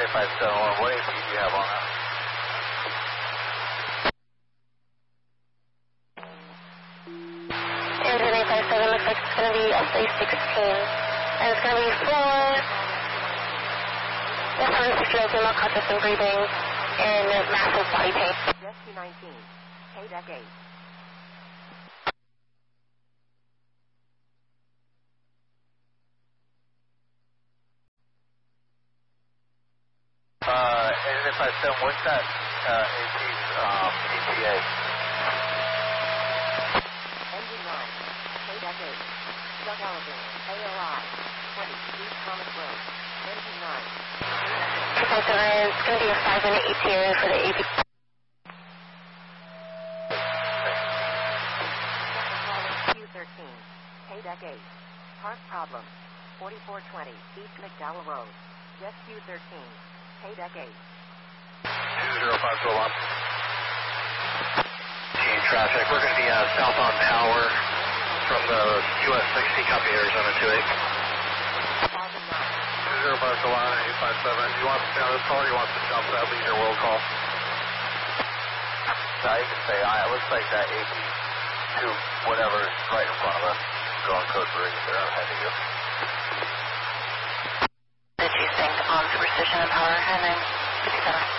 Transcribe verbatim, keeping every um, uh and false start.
five seven one, what A P do you have on that? Engine eight five seven looks like it's going to be S A sixteen. And it's going to be four, one hundred sixty female conscious and breathing, and massive body pain. Rescue nineteen, K deck eight. Uh, Engine five seven, what's that uh, A P's um, E T A? Engine nine, K deck eight. Doug Elevator, A O I, twenty, East Thomas Road. Engine nine. eight five seven, it's going to be a five minute E T A for the A P. Q thirteen, K deck eight. Park problem, forty-four twenty, East McDowell Road. Rescue thirteen, K deck eight. two zero five two one. Team traffic, we're going to be uh, southbound Tower from the U S sixty, copy Arizona two eight. two zero five two one, eight five seven, do you want to stay on this call or do you want to jump that leisure world call? No, you can stay on. It looks like that A P two, whatever, is right in front of us. Go on code for there, I'm heading to you. Did you think on superstition and power, and then fifty-seven?